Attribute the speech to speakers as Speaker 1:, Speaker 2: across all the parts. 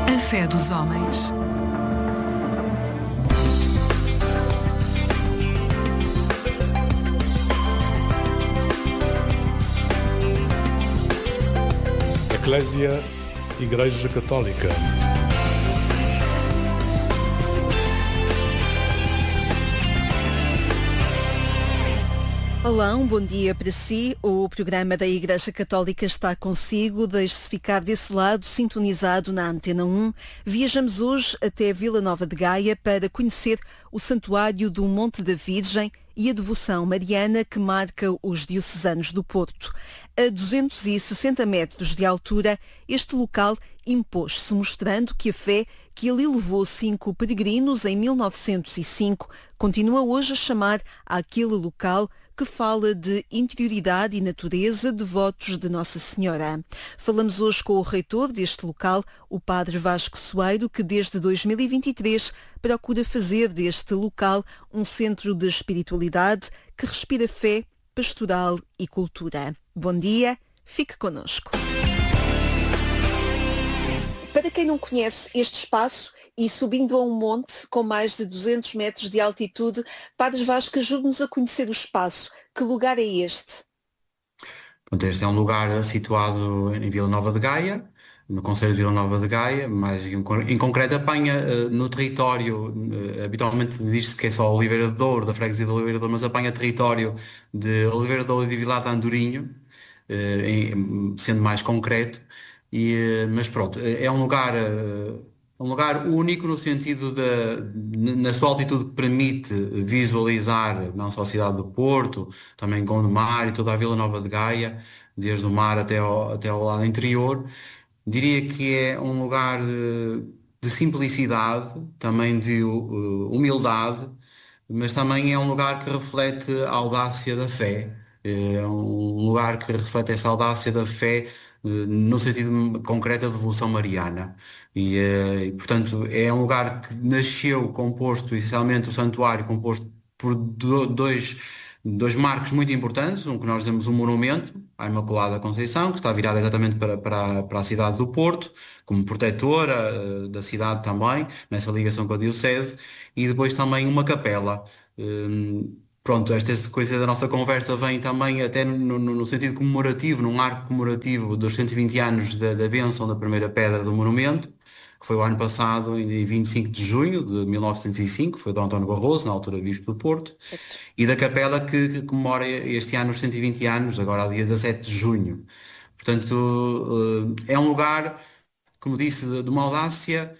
Speaker 1: A fé dos homens.
Speaker 2: Eclésia, Igreja Católica.
Speaker 3: Olá, um bom dia para si. O programa da Igreja Católica está consigo. Deixe-se ficar desse lado, sintonizado na Antena 1. Viajamos hoje até Vila Nova de Gaia para conhecer o Santuário do Monte da Virgem e a devoção mariana que marca os diocesanos do Porto. A 260 metros de altura, este local impôs-se, mostrando que a fé que ali levou 5 peregrinos em 1905 continua hoje a chamar àquele local que fala de interioridade e natureza, devotos de Nossa Senhora. Falamos hoje com o reitor deste local, o Padre Vasco Soeiro, que desde 2023 procura fazer deste local um centro de espiritualidade que respira fé, pastoral e cultura. Bom dia, fique connosco. Para quem não conhece este espaço e subindo a um monte com mais de 200 metros de altitude, Padre Vasco, ajude-nos a conhecer o espaço. Que lugar é este?
Speaker 4: Este é um lugar situado em Vila Nova de Gaia, no concelho de Vila Nova de Gaia, mas em concreto apanha no território, habitualmente diz-se que é só Oliveira de Douro, da freguesia de Oliveira de Douro, mas apanha território de Oliveira de Douro e de Vilar de Andorinho, sendo mais concreto. Mas pronto, é um lugar único no sentido na sua altitude que permite visualizar não só a cidade do Porto, também Gondomar e toda a Vila Nova de Gaia, desde o mar até ao lado interior. Diria que é um lugar de simplicidade, também de humildade, mas também é um lugar que reflete a audácia da fé. É um lugar que reflete essa audácia da fé no sentido concreto da devoção mariana. Portanto, é um lugar que nasceu composto, essencialmente o santuário, composto por dois marcos muito importantes, um que nós temos um monumento à Imaculada Conceição, que está virado exatamente para a cidade do Porto, como protetora da cidade também, nessa ligação com a Diocese, e depois também uma capela. Pronto, esta coisa da nossa conversa vem também até no sentido comemorativo, num arco comemorativo dos 120 anos da bênção da primeira pedra do monumento, que foi o ano passado, em 25 de junho de 1905, foi Dom António Barroso, na altura Bispo do Porto, e da capela que comemora este ano os 120 anos, agora dia 17 de junho. Portanto, é um lugar, como disse, de uma audácia,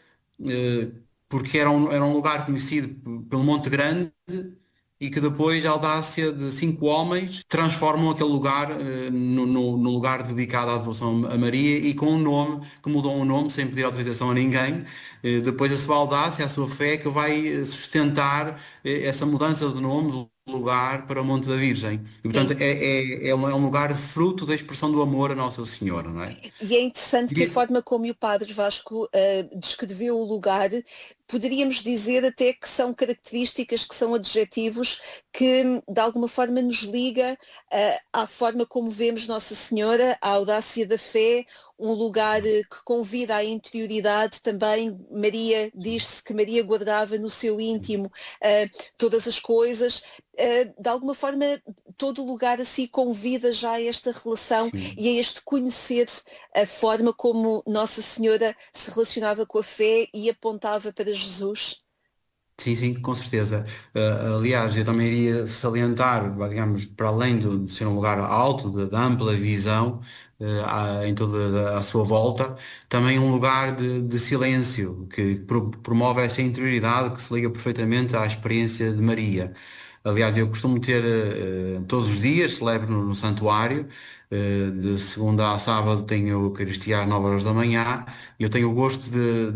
Speaker 4: porque era um lugar conhecido pelo Monte Grande, e que depois a audácia de 5 homens transformam aquele lugar no lugar dedicado à devoção a Maria e com um nome, que mudou o nome sem pedir autorização a ninguém. Depois a sua audácia, a sua fé, que vai sustentar essa mudança de nome do lugar para o Monte da Virgem. E, portanto, é um lugar fruto da expressão do amor a Nossa Senhora, não é?
Speaker 3: E é interessante que a forma como o Padre Vasco descreveu o lugar, poderíamos dizer até que são características, que são adjetivos que de alguma forma nos liga à forma como vemos Nossa Senhora, à audácia da fé, um lugar que convida à interioridade também. Maria, diz-se que Maria guardava no seu íntimo todas as coisas. De alguma forma todo o lugar assim convida já a esta relação. Sim. E a este conhecer a forma como Nossa Senhora se relacionava com a fé e apontava para Jesus.
Speaker 4: Sim, com certeza. Aliás, eu também iria salientar, digamos, para além de ser um lugar alto, de ampla visão em toda a sua volta, também um lugar de silêncio, que promove essa interioridade que se liga perfeitamente à experiência de Maria. Aliás, eu costumo ter todos os dias, celebro no santuário, de segunda a sábado tenho a Eucaristia às 9 horas da manhã, e eu tenho o gosto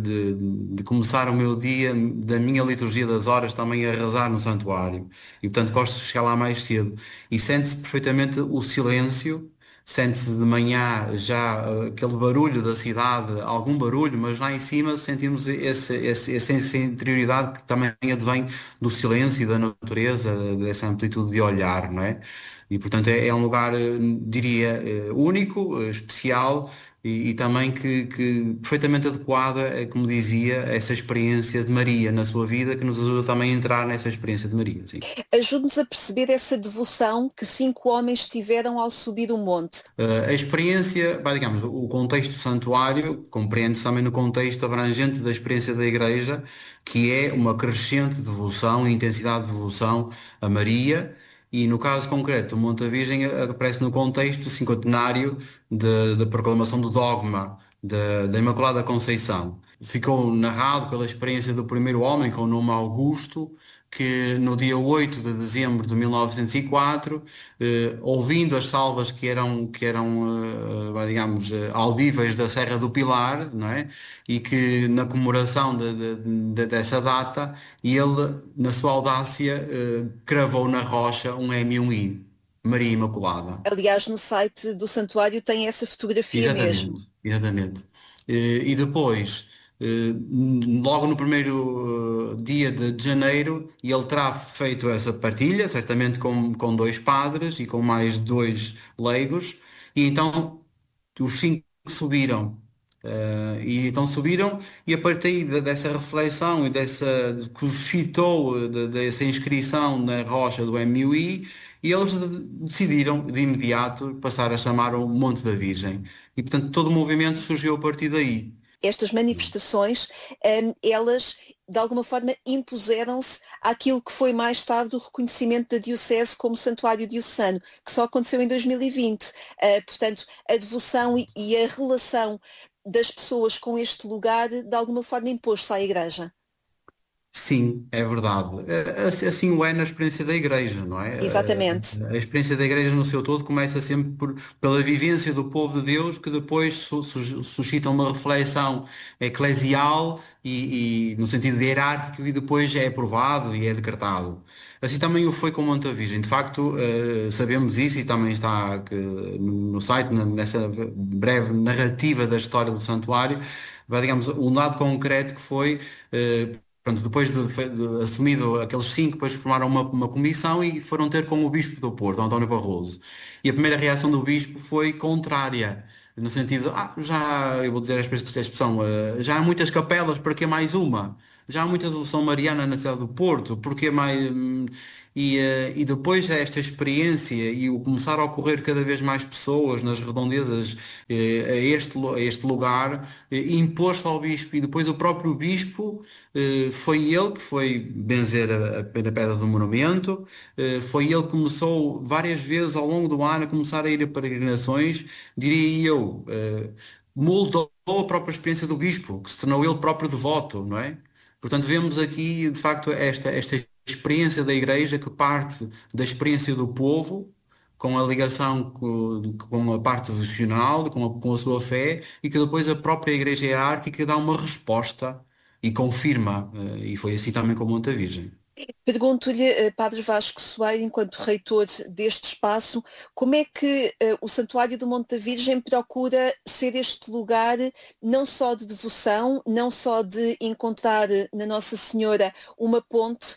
Speaker 4: de começar o meu dia, da minha liturgia das horas, também a rezar no santuário. E portanto gosto de chegar lá mais cedo. E sente-se perfeitamente o silêncio, sente-se de manhã já aquele barulho da cidade, algum barulho, mas lá em cima sentimos essa interioridade que também advém do silêncio e da natureza, dessa amplitude de olhar, não é? E portanto é um lugar, diria, único, especial, e também que perfeitamente adequada, como dizia, a essa experiência de Maria na sua vida, que nos ajuda também a entrar nessa experiência de Maria. Sim.
Speaker 3: Ajude-nos a perceber essa devoção que 5 homens tiveram ao subir o monte.
Speaker 4: A experiência, digamos, o contexto do santuário compreende-se também no contexto abrangente da experiência da Igreja, que é uma crescente devoção e intensidade de devoção a Maria, e no caso concreto, o Monte da Virgem aparece no contexto do cinquentenário da proclamação do dogma da Imaculada Conceição. Ficou narrado pela experiência do primeiro homem, com o nome Augusto, que no dia 8 de dezembro de 1904, ouvindo as salvas digamos, audíveis da Serra do Pilar, não é? E que na comemoração dessa data, ele, na sua audácia, cravou na rocha um M e um I, Maria Imaculada.
Speaker 3: Aliás, no site do santuário tem essa fotografia mesmo.
Speaker 4: Exatamente. E depois, logo no primeiro dia de janeiro, ele terá feito essa partilha, certamente com 2 padres e com mais 2 leigos, e então os 5 subiram. E então subiram, e a partir dessa reflexão e dessa que suscitou dessa inscrição na rocha do MUI, e eles decidiram de imediato passar a chamar o Monte da Virgem. E portanto todo o movimento surgiu a partir daí.
Speaker 3: Estas manifestações, elas de alguma forma impuseram-se àquilo que foi mais tarde o reconhecimento da Diocese como santuário diocesano, que só aconteceu em 2020. Portanto, a devoção e a relação das pessoas com este lugar de alguma forma impôs-se à Igreja.
Speaker 4: Sim, é verdade. Assim o é na experiência da Igreja, não é?
Speaker 3: Exatamente.
Speaker 4: A experiência da Igreja no seu todo começa sempre pela vivência do povo de Deus, que depois suscita uma reflexão eclesial e no sentido hierárquico, e depois é aprovado e é decretado. Assim também o foi com Monte Virgem. De facto, sabemos isso, e também está no site, nessa breve narrativa da história do santuário, digamos, um dado concreto que foi. Pronto, depois de assumido aqueles 5, depois formaram uma comissão e foram ter com o Bispo do Porto, António Barroso. E a primeira reação do Bispo foi contrária, no sentido, eu vou dizer esta expressão, já há muitas capelas, para que mais uma? Já há muita devoção mariana na cidade do Porto, porque mais... E depois esta experiência e o começar a ocorrer cada vez mais pessoas nas redondezas a este lugar, impôs-se ao Bispo, e depois o próprio Bispo foi ele que foi benzer a pedra do monumento, foi ele que começou várias vezes ao longo do ano a começar a ir a peregrinações, diria eu, moldou a própria experiência do Bispo, que se tornou ele próprio devoto, não é? Portanto, vemos aqui, de facto, esta experiência da Igreja, que parte da experiência do povo, com a ligação com a parte devocional, com a sua fé, e que depois a própria Igreja hierárquica dá uma resposta e confirma. E foi assim também com Monte Virgem.
Speaker 3: Pergunto-lhe, Padre Vasco Soeiro, enquanto reitor deste espaço, como é que o Santuário do Monte da Virgem procura ser este lugar não só de devoção, não só de encontrar na Nossa Senhora uma ponte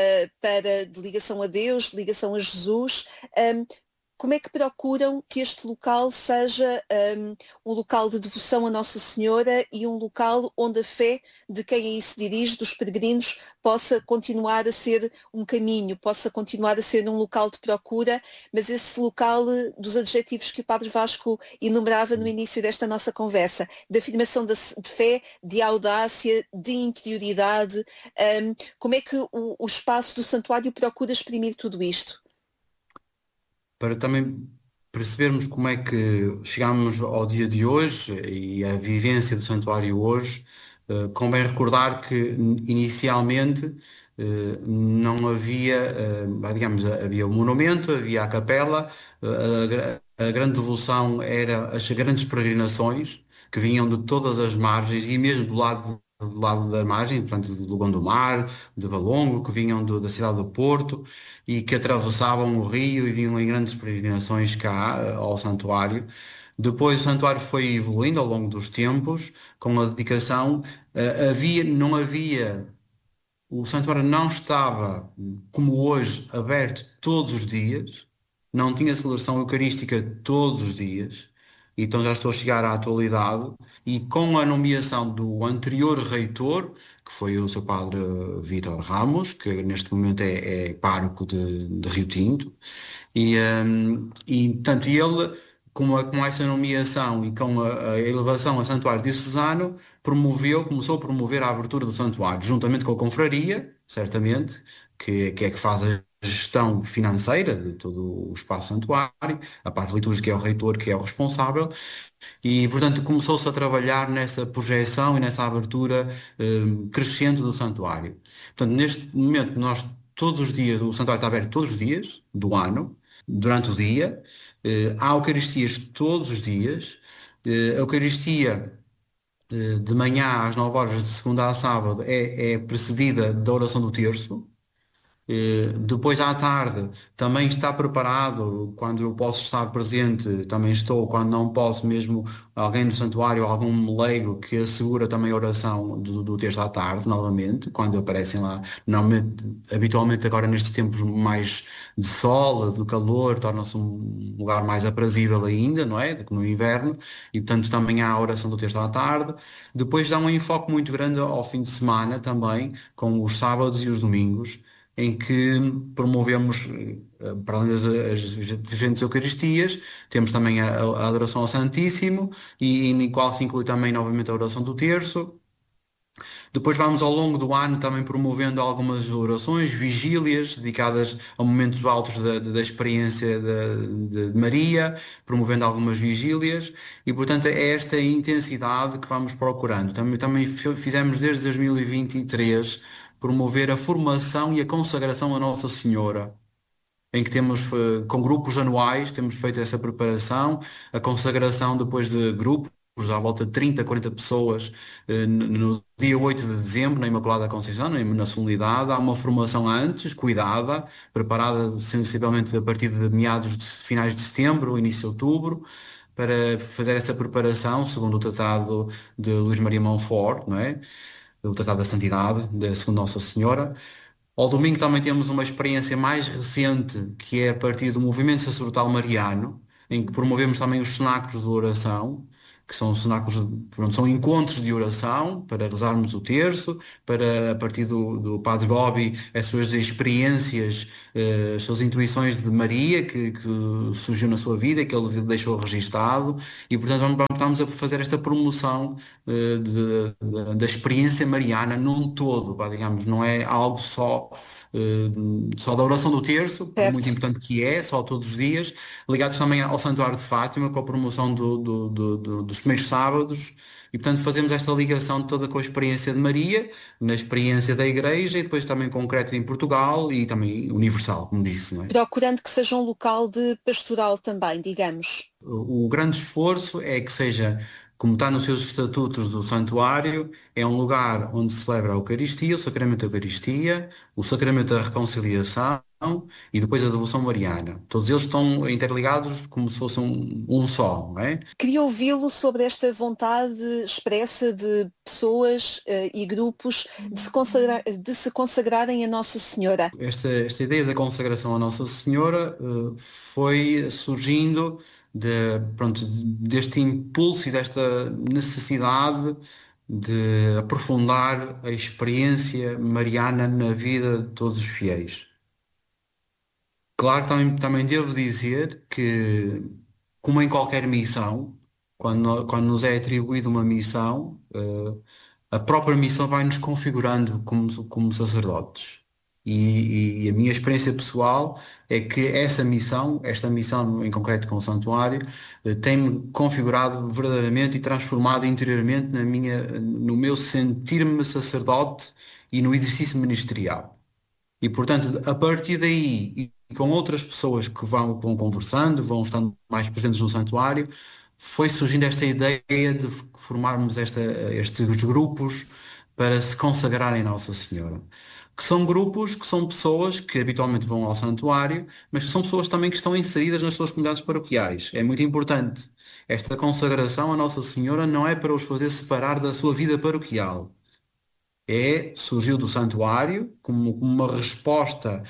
Speaker 3: de ligação a Deus, de ligação a Jesus, como é que procuram que este local seja um local de devoção a Nossa Senhora e um local onde a fé de quem aí se dirige, dos peregrinos, possa continuar a ser um caminho, possa continuar a ser um local de procura, mas esse local dos adjetivos que o Padre Vasco enumerava no início desta nossa conversa, de afirmação de fé, de audácia, de interioridade, como é que o espaço do santuário procura exprimir tudo isto?
Speaker 4: Para também percebermos como é que chegamos ao dia de hoje e a vivência do santuário hoje, convém recordar que inicialmente não havia, digamos, havia o monumento, havia a capela, a grande devoção era as grandes peregrinações que vinham de todas as margens e mesmo do lado da margem, portanto, do Gondomar, de Valongo, que vinham da cidade do Porto e que atravessavam o rio e vinham em grandes peregrinações cá ao santuário. Depois o santuário foi evoluindo ao longo dos tempos, com a dedicação. Não havia, o santuário não estava, como hoje, aberto todos os dias, não tinha celebração eucarística todos os dias, então já estou a chegar à atualidade, e com a nomeação do anterior reitor, que foi o seu padre Vítor Ramos, que neste momento é pároco de Rio Tinto, portanto, ele, com essa nomeação e com a elevação a santuário diocesano, começou a promover a abertura do santuário, juntamente com a confraria, certamente, que é que faz a gestão financeira de todo o espaço santuário, a parte litúrgica é o reitor que é o responsável, e portanto começou-se a trabalhar nessa projeção e nessa abertura crescente do santuário. Portanto, neste momento nós todos os dias, o santuário está aberto todos os dias do ano, durante o dia, há Eucaristias todos os dias, a Eucaristia de manhã às 9 horas de segunda a sábado é precedida da oração do terço. Depois à tarde também está preparado, quando eu posso estar presente, também estou, quando não posso mesmo, alguém do santuário, algum leigo que assegura também a oração do terço à tarde, novamente, quando aparecem lá, normalmente, habitualmente agora nestes tempos mais de sol, do calor, torna-se um lugar mais aprazível ainda, não é? Do que no inverno, e portanto também há a oração do terço à tarde. Depois dá um enfoque muito grande ao fim de semana também, com os sábados e os domingos, em que promovemos, para além das as diferentes Eucaristias, temos também a adoração ao Santíssimo, e em qual se inclui também novamente a oração do terço. Depois vamos ao longo do ano também promovendo algumas orações, vigílias, dedicadas a momentos altos da experiência de Maria, promovendo algumas vigílias, e portanto é esta intensidade que vamos procurando. Também fizemos desde 2023 promover a formação e a consagração a Nossa Senhora, em que temos, com grupos anuais, temos feito essa preparação, a consagração depois de grupos, à volta de 30, 40 pessoas, no dia 8 de dezembro, na Imaculada Conceição, na solenidade. Há uma formação antes, cuidada, preparada sensivelmente a partir de meados de finais de setembro, início de outubro, para fazer essa preparação, segundo o Tratado de Luís Maria Montfort, não é? O Tratado da Santidade, segundo Nossa Senhora. Ao domingo também temos uma experiência mais recente, que é a partir do movimento sacerdotal mariano, em que promovemos também os cenáculos de oração, que são cenáculos, pronto, são encontros de oração para rezarmos o terço, para a partir do Padre Gobi, as suas experiências, as suas intuições de Maria que surgiu na sua vida, que ele deixou registado, e portanto estamos a fazer esta promoção da experiência mariana num todo, pá, digamos, não é algo só da oração do terço, por muito
Speaker 3: Certo.
Speaker 4: importante que é, só todos os dias, ligados também ao Santuário de Fátima, com a promoção dos primeiros sábados, e portanto fazemos esta ligação toda com a experiência de Maria, na experiência da Igreja, e depois também concreta em Portugal e também universal, como disse, não é?
Speaker 3: Procurando que seja um local de pastoral também, digamos.
Speaker 4: O grande esforço é que seja, como está nos seus estatutos do santuário, é um lugar onde se celebra a Eucaristia, o Sacramento da Eucaristia, o Sacramento da Reconciliação e depois a Devoção Mariana. Todos eles estão interligados como se fossem um só, não é?
Speaker 3: Queria ouvi-lo sobre esta vontade expressa de pessoas e grupos de se consagrarem a Nossa Senhora.
Speaker 4: Esta ideia da consagração à Nossa Senhora foi surgindo pronto, deste impulso e desta necessidade de aprofundar a experiência mariana na vida de todos os fiéis. Claro, também devo dizer que, como em qualquer missão, quando nos é atribuída uma missão, a própria missão vai nos configurando como sacerdotes. E a minha experiência pessoal é que esta missão em concreto com o Santuário, tem-me configurado verdadeiramente e transformado interiormente no meu sentir-me sacerdote e no exercício ministerial. E, portanto, a partir daí, e com outras pessoas que vão conversando, vão estando mais presentes no santuário, foi surgindo esta ideia de formarmos estes grupos para se consagrarem a Nossa Senhora. Que são grupos, que são pessoas que habitualmente vão ao santuário, mas que são pessoas também que estão inseridas nas suas comunidades paroquiais. É muito importante. Esta consagração à Nossa Senhora não é para os fazer separar da sua vida paroquial. Surgiu do santuário como uma resposta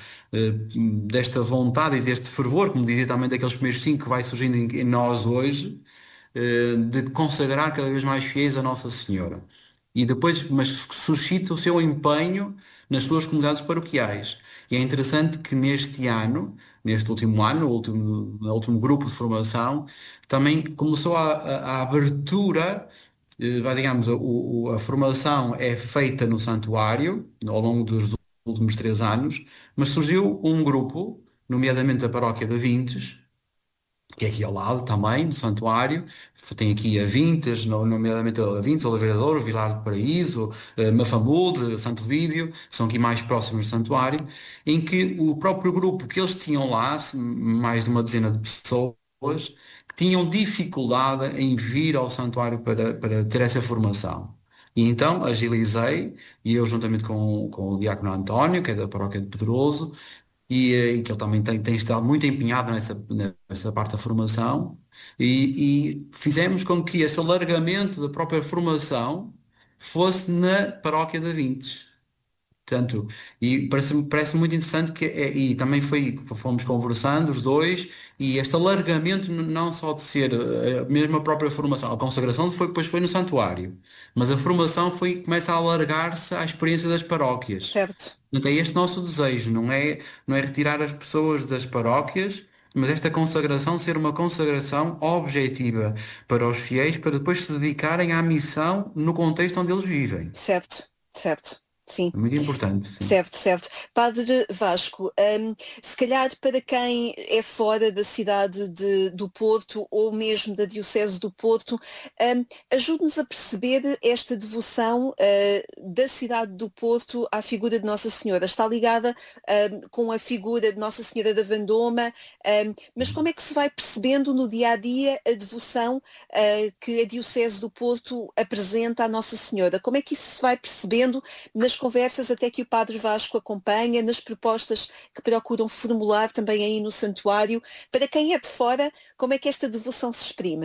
Speaker 4: desta vontade e deste fervor, como dizia também daqueles primeiros cinco que vai surgindo em nós hoje, de consagrar cada vez mais fiéis a Nossa Senhora. E depois, mas suscita o seu empenho nas suas comunidades paroquiais. E é interessante que neste ano, neste último ano, no último grupo de formação, também começou a abertura, digamos, a formação é feita no santuário, ao longo dos últimos 3 anos, mas surgiu um grupo, nomeadamente a paróquia de Vintes, que é aqui ao lado também, do santuário, tem aqui a Vintes, nomeadamente a Vintes, Oliveira de Ouro, Vilar do Paraíso, Mafamude, Santo Vídeo, são aqui mais próximos do santuário, em que o próprio grupo que eles tinham lá, mais de uma dezena de pessoas, que tinham dificuldade em vir ao santuário para ter essa formação. E então agilizei, e eu juntamente com o diácono António, que é da paróquia de Pedroso, e que ele também tem estado muito empenhado nessa parte da formação, e fizemos com que esse alargamento da própria formação fosse na paróquia de Vintes. Portanto, e parece muito interessante e também fomos conversando os dois, e este alargamento não só de ser mesmo a própria formação, a consagração depois foi no santuário, mas a formação começa a alargar-se à experiência das paróquias.
Speaker 3: Certo.
Speaker 4: Portanto, é este nosso desejo, não é retirar as pessoas das paróquias, mas esta consagração ser uma consagração objetiva para os fiéis, para depois se dedicarem à missão no contexto onde eles vivem.
Speaker 3: Certo, certo. Sim.
Speaker 4: É muito importante, sim.
Speaker 3: Certo, certo. Padre Vasco, se calhar para quem é fora da cidade do Porto ou mesmo da Diocese do Porto, ajude-nos a perceber esta devoção da cidade do Porto à figura de Nossa Senhora. Está ligada com a figura de Nossa Senhora da Vandoma, mas como é que se vai percebendo no dia-a-dia a devoção que a Diocese do Porto apresenta à Nossa Senhora? Como é que isso se vai percebendo nas conversas até que o Padre Vasco acompanha, nas propostas que procuram formular também aí no santuário? Para quem é de fora, como é que esta devoção se exprime?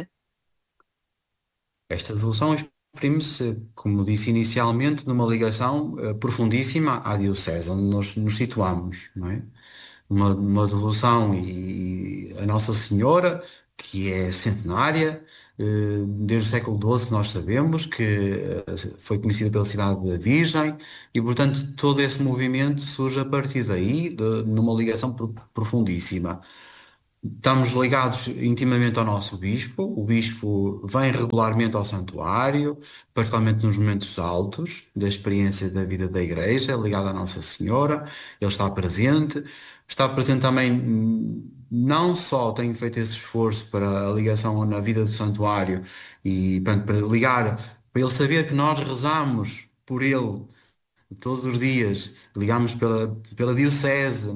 Speaker 4: Esta devoção exprime-se, como disse inicialmente, numa ligação profundíssima à Diocese, onde nós nos situamos, não é? Uma devoção e a Nossa Senhora, que é centenária, desde o século XII que nós sabemos, que foi conhecida pela cidade da Virgem, e portanto todo esse movimento surge a partir daí, numa ligação profundíssima. Estamos ligados intimamente ao nosso bispo. O bispo vem regularmente ao santuário, particularmente nos momentos altos da experiência da vida da igreja, ligado à Nossa Senhora. Ele está presente. Está presente também, não só tem feito esse esforço para a ligação na vida do santuário e para ligar, para ele saber que nós rezamos por ele todos os dias, ligamos pela Diocese,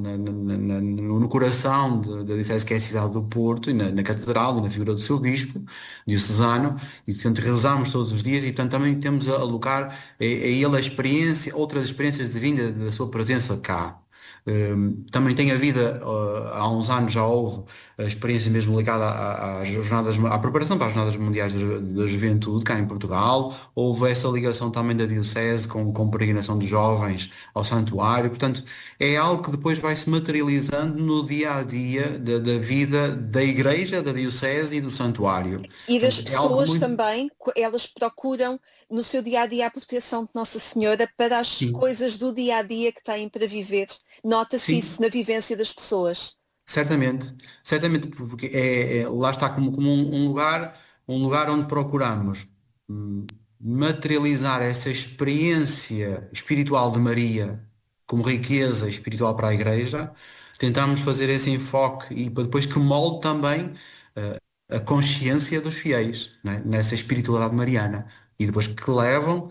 Speaker 4: no coração da Diocese, que é a cidade do Porto, e na Catedral, e na figura do seu Bispo diocesano, e portanto rezamos todos os dias, e portanto também temos a alocar a ele a experiência, outras experiências de vinda da sua presença cá. Também tem havido, há uns anos já houve a experiência mesmo ligada às jornadas, à preparação para as Jornadas Mundiais da Juventude, cá em Portugal. Houve essa ligação também da Diocese com peregrinação de jovens ao santuário. Portanto, é algo que depois vai se materializando no dia a dia da vida da Igreja, da Diocese e do santuário.
Speaker 3: E das
Speaker 4: Portanto, é algo
Speaker 3: pessoas
Speaker 4: muito...
Speaker 3: também, elas procuram no seu dia-a-dia a proteção de Nossa Senhora para as
Speaker 4: Sim,
Speaker 3: coisas do dia-a-dia que têm para viver. Nota-se
Speaker 4: sim.
Speaker 3: isso na vivência das pessoas.
Speaker 4: Certamente, certamente, porque lá está como um lugar onde procuramos materializar essa experiência espiritual de Maria como riqueza espiritual para a Igreja, tentamos fazer esse enfoque e para depois que molde também a consciência dos fiéis, né, nessa espiritualidade mariana. E depois que levam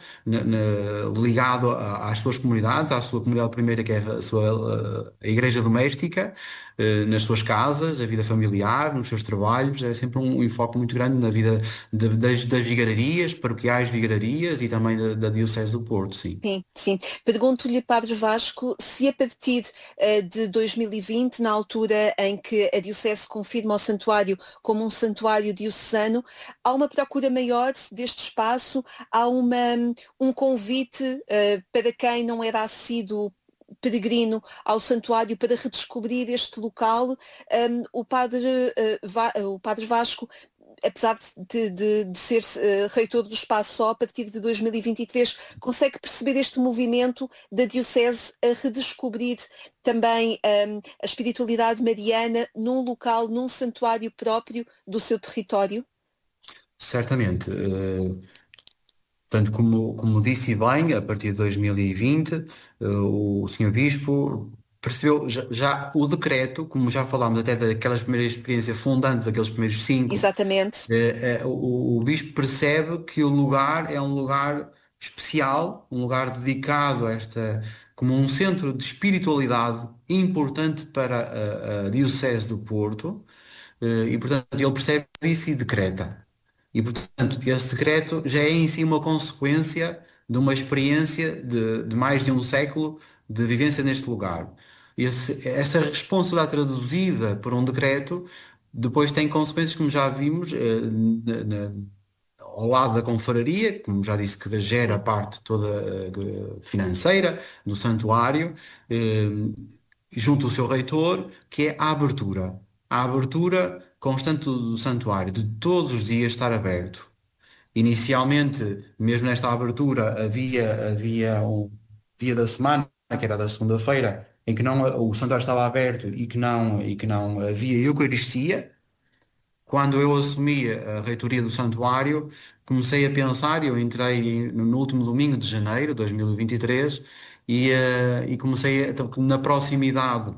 Speaker 4: ligado às suas comunidades, à sua comunidade primeira, que é a igreja doméstica, nas suas casas, a vida familiar, nos seus trabalhos. É sempre um enfoque muito grande na vida das vigararias, paroquiais vigararias, e também da Diocese do Porto, sim.
Speaker 3: Sim, sim. Pergunto-lhe, Padre Vasco, se a partir de 2020, na altura em que a Diocese confirma o santuário como um santuário diocesano, há uma procura maior deste espaço, há um convite para quem não era assíduo peregrino ao santuário para redescobrir este local. O Padre Vasco apesar de ser reitor do espaço só a partir de 2023, consegue perceber este movimento da Diocese a redescobrir também a espiritualidade mariana num local, num santuário próprio do seu território?
Speaker 4: Certamente. Tanto como disse bem, a partir de 2020, o Senhor Bispo percebeu já o decreto, como já falámos até daquelas primeiras experiências fundantes, daqueles primeiros cinco,
Speaker 3: Exatamente.
Speaker 4: o Bispo percebe que o lugar é um lugar especial, um lugar dedicado a esta, como um centro de espiritualidade importante para a Diocese do Porto, e portanto ele percebe isso e decreta. E, portanto, esse decreto já é em si uma consequência de uma experiência de mais de um século de vivência neste lugar. Essa responsabilidade traduzida por um decreto depois tem consequências, como já vimos, ao lado da confraria, como já disse, que gera a parte toda financeira do santuário, eh, junto ao seu reitor, que é a abertura. A abertura constante do santuário, de todos os dias estar aberto. Inicialmente, mesmo nesta abertura, havia um dia da semana, que era da segunda-feira, em que não, o santuário estava aberto e que não havia Eucaristia. Quando eu assumi a reitoria do santuário, comecei a pensar, eu entrei no último domingo de janeiro de 2023 e comecei na proximidade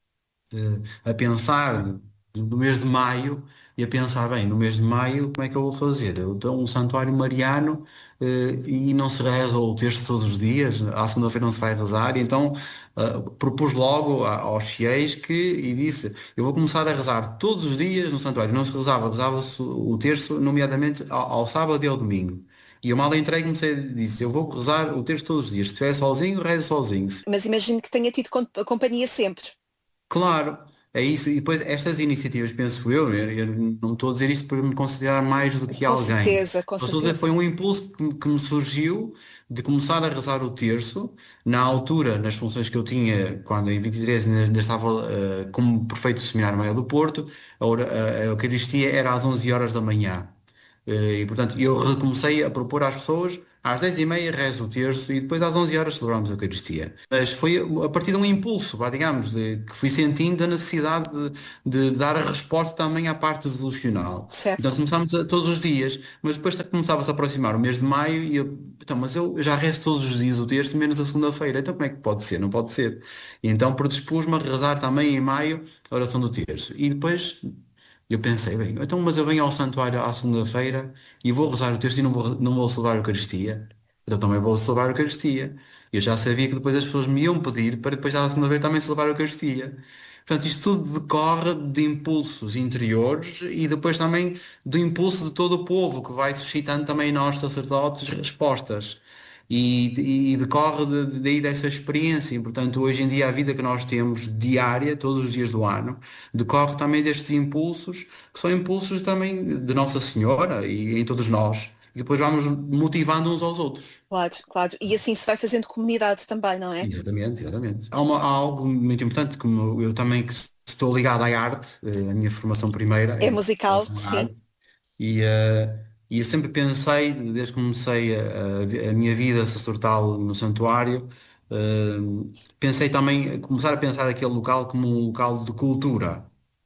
Speaker 4: a pensar no mês de maio e a pensar, bem, no mês de maio como é que eu vou fazer? Eu dou um santuário mariano e não se reza o terço todos os dias, à segunda-feira não se vai rezar, e então propus logo aos fiéis e disse, eu vou começar a rezar todos os dias no santuário. Não se rezava, rezava-se o terço, nomeadamente ao sábado e ao domingo. E eu mal entrei e comecei a dizer, eu vou rezar o terço todos os dias. Se estiver sozinho, rezo sozinho.
Speaker 3: Mas imagino que tenha tido companhia sempre.
Speaker 4: Claro, é isso. E depois estas iniciativas, penso eu não estou a dizer isto por me considerar mais do que
Speaker 3: Com
Speaker 4: alguém.
Speaker 3: certeza, com
Speaker 4: Só estou a dizer,
Speaker 3: certeza.
Speaker 4: foi um impulso que me surgiu de começar a rezar o terço. Na altura, nas funções que eu tinha, quando em 23 ainda estava como prefeito do Seminário Maior do Porto, a Eucaristia era às 11 horas da manhã. E portanto eu recomecei a propor às pessoas às 10h30 rezo o terço e depois às 11 horas celebramos a Eucaristia. Mas foi a partir de um impulso, vá, digamos, que fui sentindo a necessidade de dar a resposta também à parte devocional. Então
Speaker 3: Certo.
Speaker 4: começámos todos os dias, mas depois começava-se a aproximar o mês de maio e então, mas eu já rezo todos os dias o terço, menos a segunda-feira, então como é que pode ser? Não pode ser. E então predispus-me a rezar também em maio a oração do terço. E depois eu pensei, bem, então, mas eu venho ao santuário à segunda-feira e vou rezar o texto e não vou celebrar a Eucaristia. Então também vou celebrar a Eucaristia. Eu já sabia que depois as pessoas me iam pedir para depois à segunda-feira também celebrar a Eucaristia. Portanto, isto tudo decorre de impulsos interiores e depois também do impulso de todo o povo que vai suscitando também em nós sacerdotes respostas e decorre daí dessa experiência. E, portanto, hoje em dia a vida que nós temos diária, todos os dias do ano, decorre também destes impulsos, que são impulsos também de Nossa Senhora e em todos nós. E depois vamos motivando uns aos outros.
Speaker 3: Claro, claro. E assim se vai fazendo comunidade também, não é?
Speaker 4: Exatamente, exatamente. Há algo muito importante, como eu também que estou ligado à arte, a minha formação primeira
Speaker 3: É
Speaker 4: é em
Speaker 3: musical,
Speaker 4: relação à
Speaker 3: sim.
Speaker 4: arte. E eu sempre pensei, desde que comecei a minha vida sacerdotal no santuário, pensei também, começar a pensar aquele local como um local de cultura.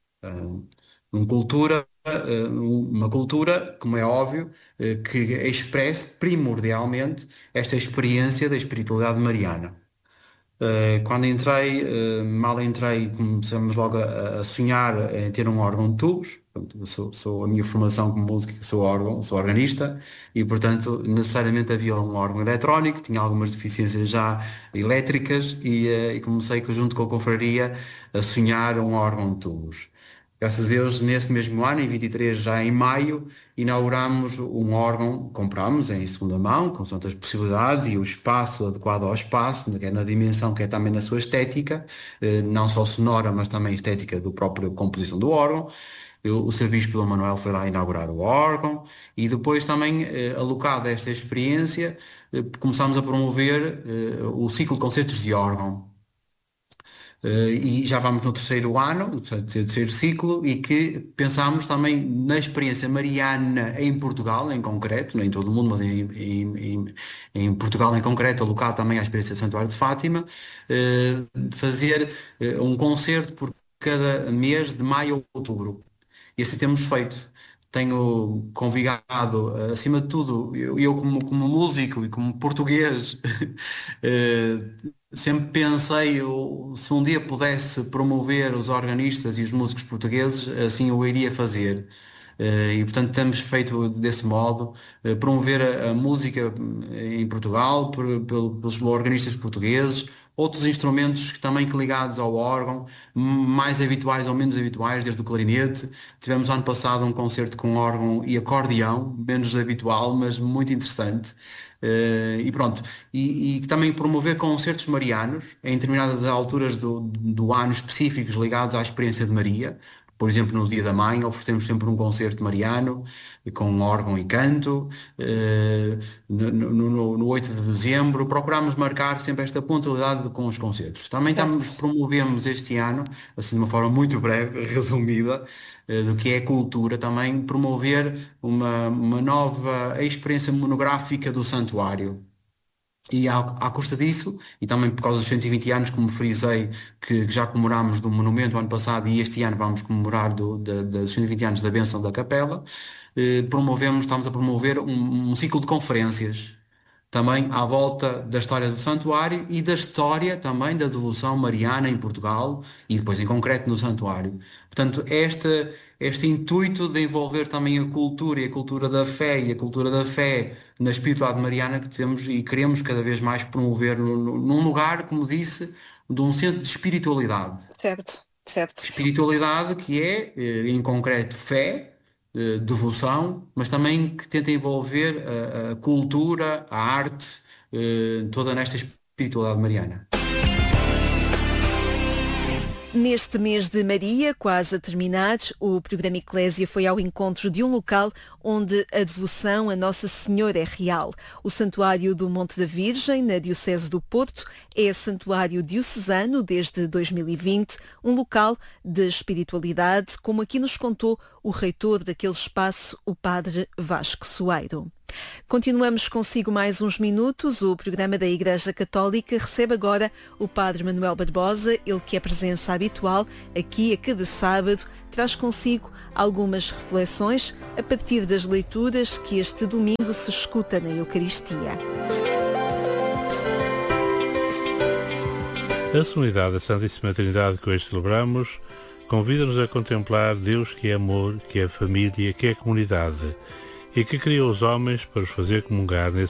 Speaker 4: Uma cultura, como é óbvio, que expresse primordialmente esta experiência da espiritualidade mariana. Quando entrei, mal entrei, começamos logo a sonhar em ter um órgão de tubos. Portanto, a minha formação como músico, sou organista e, portanto, necessariamente havia um órgão eletrónico, tinha algumas deficiências já elétricas e comecei junto com a confraria a sonhar um órgão de tubos. Graças a Deus, nesse mesmo ano, em 23, já em maio, inauguramos um órgão, compramos em segunda mão, com tantas possibilidades e o espaço adequado ao espaço, que é na dimensão, que é também na sua estética, não só sonora, mas também estética do próprio composição do órgão. O Serviço pelo Manuel foi lá inaugurar o órgão e depois também, alocado a esta experiência, começámos a promover o ciclo de concertos de órgão. E já vamos no terceiro ano, no terceiro ciclo, e que pensámos também na experiência mariana em Portugal, em concreto, nem em todo o mundo, mas em Portugal em concreto, alocado também à experiência do Santuário de Fátima, fazer um concerto por cada mês de maio a outubro. E assim temos feito. Tenho convidado, acima de tudo, eu como músico e como português, sempre pensei, se um dia pudesse promover os organistas e os músicos portugueses, assim eu iria fazer. E portanto temos feito desse modo, promover a música em Portugal pelos organistas portugueses, outros instrumentos que também que ligados ao órgão, mais habituais ou menos habituais, desde o clarinete. Tivemos ano passado um concerto com órgão e acordeão, menos habitual, mas muito interessante. E pronto, e também promover concertos marianos em determinadas alturas do ano específicos ligados à experiência de Maria. Por exemplo, no Dia da Mãe, oferecemos sempre um concerto mariano com órgão e canto. No 8 de dezembro, procuramos marcar sempre esta pontualidade com os concertos. Também
Speaker 3: Certo.
Speaker 4: promovemos este ano, assim de uma forma muito breve, resumida, do que é cultura, também promover uma nova experiência monográfica do santuário. E à custa disso, e também por causa dos 120 anos, como frisei, que já comemorámos do monumento ano passado e este ano vamos comemorar dos 120 anos da benção da capela, estamos a promover um ciclo de conferências, também à volta da história do santuário e da história também da devoção mariana em Portugal e depois em concreto no santuário. Portanto, este intuito de envolver também a cultura e a cultura da fé e a cultura da fé na espiritualidade mariana que temos e queremos cada vez mais promover num lugar, como disse, de um centro de espiritualidade.
Speaker 3: Certo, certo.
Speaker 4: Espiritualidade que é, em concreto, fé, devoção, mas também que tenta envolver a cultura, a arte, toda nesta espiritualidade mariana.
Speaker 3: Neste mês de Maria, quase a terminar, o programa Eclésia foi ao encontro de um local onde a devoção a Nossa Senhora é real. O Santuário do Monte da Virgem, na Diocese do Porto, é santuário diocesano desde 2020, um local de espiritualidade, como aqui nos contou o reitor daquele espaço, o Padre Vasco Soeiro. Continuamos consigo mais uns minutos. O programa da Igreja Católica recebe agora o Padre Manuel Barbosa, ele que é presença habitual aqui a cada sábado, traz consigo algumas reflexões a partir das leituras que este domingo se escuta na Eucaristia.
Speaker 1: A solenidade da Santíssima Trindade que hoje celebramos convida-nos a contemplar Deus que é amor, que é família, que é comunidade e que criou os homens para os fazer comungar nesse